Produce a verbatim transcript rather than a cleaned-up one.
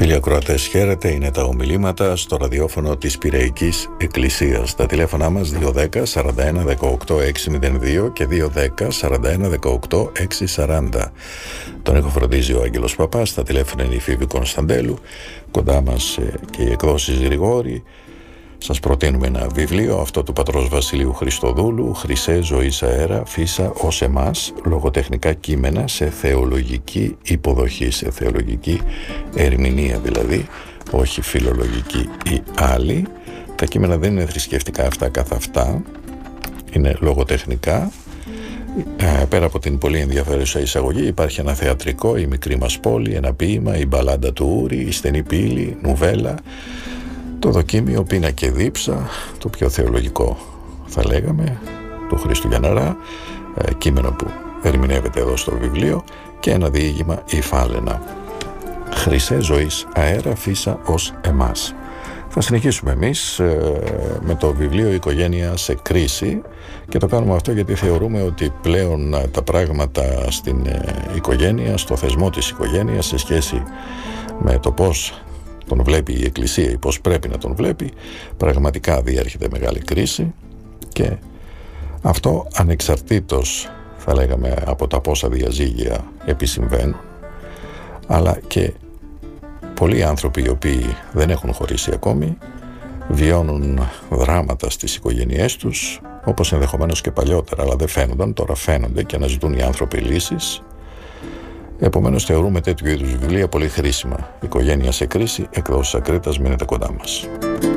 Φίλοι ακροατές, χαίρετε. Είναι τα ομιλήματα στο ραδιόφωνο της Πειραϊκής Εκκλησίας. Τα τηλέφωνά μας δύο δέκα σαράντα ένα δεκαοκτώ έξι μηδέν δύο και δύο δέκα σαράντα ένα δεκαοκτώ έξι σαράντα. Τον έχω φροντίζει ο Άγγελος Παπάς. Τα τηλέφωνα είναι η Φίβη Κωνσταντέλου. Κοντά μας και οι εκδόσεις Γρηγόρη. Σας προτείνουμε ένα βιβλίο, αυτό του πατρός Βασιλείου Χριστοδούλου, «Χρυσέ ζωής αέρα, φύσα ως εμάς», λογοτεχνικά κείμενα σε θεολογική υποδοχή, σε θεολογική ερμηνεία δηλαδή, όχι φιλολογική ή άλλη. Τα κείμενα δεν είναι θρησκευτικά αυτά καθ' αυτά, είναι λογοτεχνικά. Ε, πέρα από την πολύ ενδιαφέρουσα εισαγωγή υπάρχει ένα θεατρικό, η μικρή μας πόλη, ένα ποίημα, η μπαλάντα του Ούρη, η στενή πύλη, νουβέλα, το δοκίμιο Πείνα και Δίψα, το πιο θεολογικό θα λέγαμε, του Χρήστου Γιανναρά, ε, κείμενο που ερμηνεύεται εδώ στο βιβλίο, και ένα διήγημα, η Φάλαινα. «Χρυσέ ζωής αέρα, φύσα ως εμάς». Θα συνεχίσουμε εμείς ε, με το βιβλίο «Οικογένεια σε κρίση», και το κάνουμε αυτό γιατί θεωρούμε ότι πλέον ε, τα πράγματα στην ε, οικογένεια, στο θεσμό της οικογένειας, σε σχέση με το πώς τον βλέπει η Εκκλησία ή πώς πρέπει να τον βλέπει, πραγματικά διέρχεται μεγάλη κρίση, και αυτό ανεξαρτήτως, θα λέγαμε, από τα πόσα διαζύγια επισυμβαίνουν, αλλά και πολλοί άνθρωποι οι οποίοι δεν έχουν χωρίσει ακόμη βιώνουν δράματα στις οικογένειές τους, όπως ενδεχομένως και παλιότερα, αλλά δεν φαίνονταν, τώρα φαίνονται και αναζητούν οι άνθρωποι λύσεις. Επομένως θεωρούμε τέτοιου είδους βιβλία πολύ χρήσιμα. «Οικογένεια σε κρίση», εκδόσεις Ακρίτας, μείνετε κοντά μας.